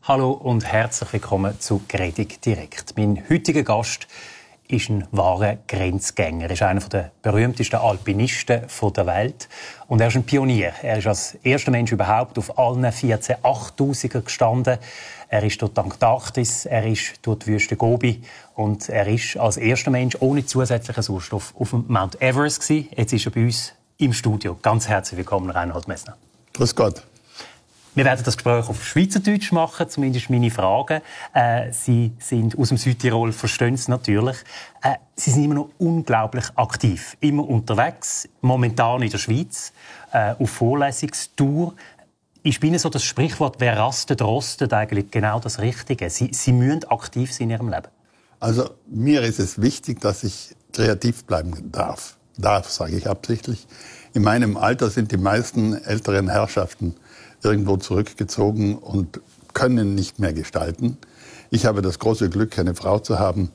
Hallo und herzlich willkommen zu «Gredig direkt». Mein heutiger Gast ist ein wahrer Grenzgänger. Er ist einer der berühmtesten Alpinisten der Welt. Und er ist ein Pionier. Er ist als erster Mensch überhaupt auf allen 14 8000er gestanden. Er ist durch die Antarktis, er ist durch die Wüste Gobi und er ist als erster Mensch ohne zusätzlichen Sauerstoff auf dem Mount Everest gewesen. Jetzt ist er bei uns im Studio. Ganz herzlich willkommen, Reinhold Messner. Grüß Gott. Wir werden das Gespräch auf Schweizerdeutsch machen, zumindest meine Fragen. Sie sind aus dem Südtirol, verstehen es natürlich. Sie sind immer noch unglaublich aktiv, immer unterwegs, momentan in der Schweiz, auf Vorlesungstour. Ist bei Ihnen so das Sprichwort «Wer rastet, rostet» eigentlich genau das Richtige? Sie müssen aktiv sein in Ihrem Leben. Also mir ist es wichtig, dass ich kreativ bleiben darf. Darf, sage ich absichtlich. In meinem Alter sind die meisten älteren Herrschaften irgendwo zurückgezogen und können nicht mehr gestalten. Ich habe das große Glück, eine Frau zu haben,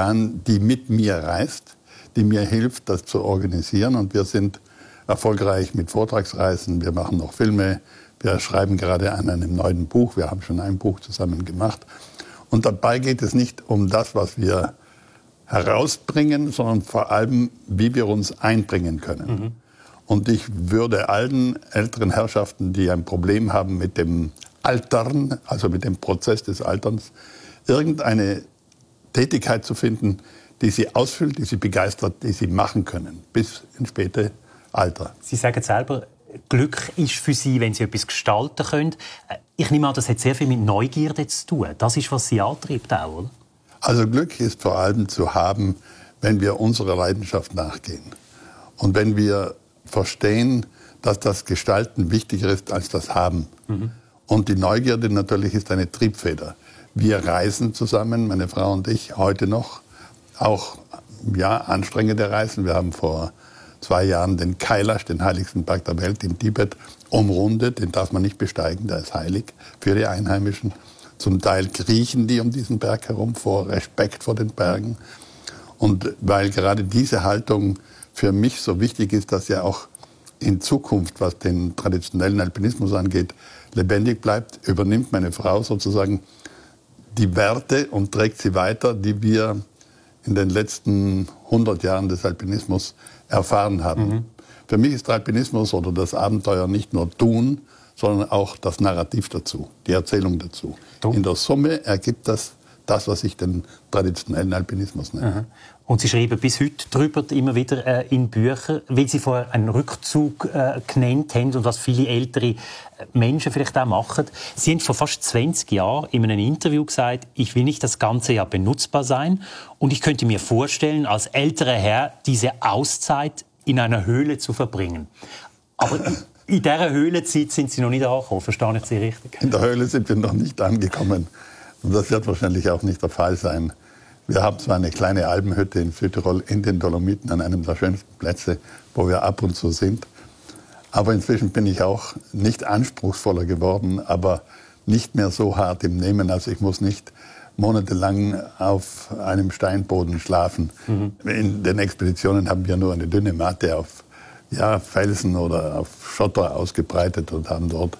die mit mir reist, die mir hilft, das zu organisieren. Und wir sind erfolgreich mit Vortragsreisen. Wir machen noch Filme. Wir schreiben gerade an einem neuen Buch. Wir haben schon ein Buch zusammen gemacht. Und dabei geht es nicht um das, was wir herausbringen, sondern vor allem, wie wir uns einbringen können. Mhm. Und ich würde allen älteren Herrschaften, die ein Problem haben mit dem Altern, also mit dem Prozess des Alterns, irgendeine Tätigkeit zu finden, die sie ausfüllt, die sie begeistert, die sie machen können, bis ins späte Alter. Sie sagen selber, Glück ist für Sie, wenn Sie etwas gestalten können. Ich nehme an, das hat sehr viel mit Neugierde zu tun. Das ist, was Sie antreibt auch, oder? Also Glück ist vor allem zu haben, wenn wir unserer Leidenschaft nachgehen. Und wenn wir verstehen, dass das Gestalten wichtiger ist als das Haben. Mhm. Und die Neugierde natürlich ist eine Triebfeder. Wir reisen zusammen, meine Frau und ich, heute noch. Auch anstrengende Reisen. Wir haben vor 2 Jahren den Kailash, den heiligsten Berg der Welt in Tibet, umrundet. Den darf man nicht besteigen, der ist heilig für die Einheimischen. Zum Teil kriechen die um diesen Berg herum vor Respekt vor den Bergen. Und weil gerade diese Haltung für mich so wichtig ist, dass ja auch in Zukunft, was den traditionellen Alpinismus angeht, lebendig bleibt, übernimmt meine Frau sozusagen die Werte und trägt sie weiter, die wir in den letzten 100 Jahren des Alpinismus erfahren haben. Mhm. Für mich ist der Alpinismus oder das Abenteuer nicht nur tun, sondern auch das Narrativ dazu, die Erzählung dazu. In der Summe ergibt das, was ich den traditionellen Alpinismus nenne. Mhm. Und Sie schreiben bis heute darüber immer wieder in Büchern, weil Sie vorher einen Rückzug genannt haben und was viele ältere Menschen vielleicht auch machen. Sie haben vor fast 20 Jahren in einem Interview gesagt, ich will nicht das ganze Jahr benutzbar sein und ich könnte mir vorstellen, als älterer Herr diese Auszeit in einer Höhle zu verbringen. Aber in dieser Höhlenzeit sind Sie noch nicht angekommen, verstehe ich Sie richtig? In der Höhle sind wir noch nicht angekommen. Und das wird wahrscheinlich auch nicht der Fall sein. Wir haben zwar eine kleine Alpenhütte in Südtirol in den Dolomiten an einem der schönsten Plätze, wo wir ab und zu sind. Aber inzwischen bin ich auch nicht anspruchsvoller geworden, aber nicht mehr so hart im Nehmen. Also ich muss nicht monatelang auf einem Steinboden schlafen. Mhm. In den Expeditionen haben wir nur eine dünne Matte auf Felsen oder auf Schotter ausgebreitet und haben dort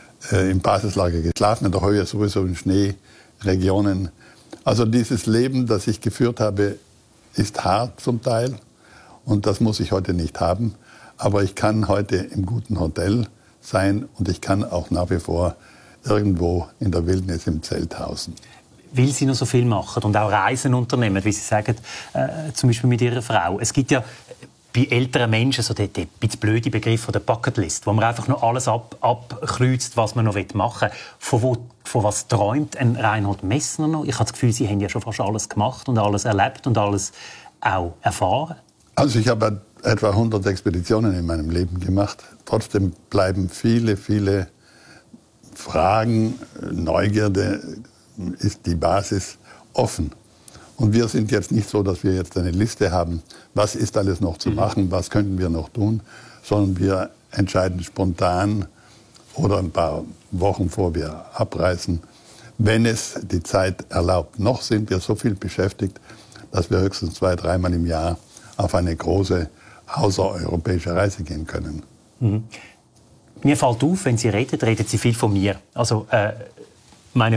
im Basislager geschlafen, in der Höhe sowieso in Schneeregionen. Also dieses Leben, das ich geführt habe, ist hart zum Teil und das muss ich heute nicht haben. Aber ich kann heute im guten Hotel sein und ich kann auch nach wie vor irgendwo in der Wildnis im Zelt hausen. Weil Sie noch so viel machen und auch Reisen unternehmen, wie Sie sagen, zum Beispiel mit Ihrer Frau. Es gibt ja bei älteren Menschen so den bisschen blöden Begriff von der Bucketlist, wo man einfach noch alles abkreuzt, was man noch machen will. Von was träumt ein Reinhold Messner noch? Ich habe das Gefühl, Sie haben ja schon fast alles gemacht und alles erlebt und alles auch erfahren. Also ich habe etwa 100 Expeditionen in meinem Leben gemacht. Trotzdem bleiben viele, viele Fragen. Neugierde ist die Basis offen. Und wir sind jetzt nicht so, dass wir jetzt eine Liste haben, was ist alles noch zu machen, was könnten wir noch tun, sondern wir entscheiden spontan oder ein paar Wochen vor wir abreisen, wenn es die Zeit erlaubt. Noch sind wir so viel beschäftigt, dass wir höchstens 2-3 Mal im Jahr auf eine große außereuropäische Reise gehen können. Mhm. Mir fällt auf, wenn Sie reden Sie viel von mir. Also,